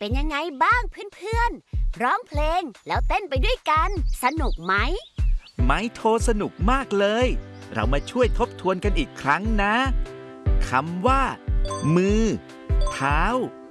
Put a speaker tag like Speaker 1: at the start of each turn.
Speaker 1: เป็นยังไงบ้างเพื่อนๆร้องเพลงแล้วเต้นไปด้วยกันสนุกไหม
Speaker 2: ไม้โทสนุกมากเลยเรามาช่วยทบทวนกันอีกครั้งนะคำว่ามือเท้า